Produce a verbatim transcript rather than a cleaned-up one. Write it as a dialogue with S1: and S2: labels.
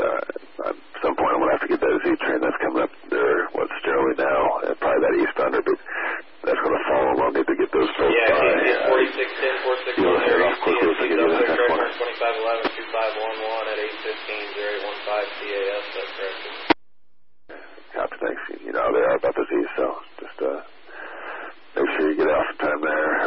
S1: uh, at some point I'm going to have to get that Z train that's coming up there, what's Sterling now, and probably that eastbound, but that's going to follow. I'll need to get those folks
S2: yeah,
S1: by.
S2: Yeah, forty-six ten, four six one
S1: head off quickly if I get in that one.
S2: twenty-five eleven, two five one one at eight fifteen, zero eight one five C A S, that's correct.
S1: Copy, thanks. You know how they are about the Z, so just uh, make sure you get off in time there.